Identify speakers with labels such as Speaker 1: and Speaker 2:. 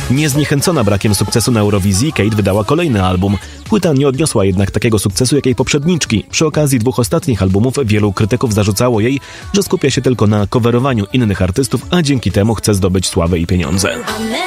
Speaker 1: Niezniechęcona brakiem sukcesu na Eurowizji, Kate wydała kolejny album. Płyta nie odniosła jednak takiego sukcesu jak jej poprzedniczki. Przy okazji 2 ostatnich albumów wielu krytyków zarzucało jej, że skupia się tylko na coverowaniu innych artystów, a dzięki temu chce zdobyć sławę i pieniądze.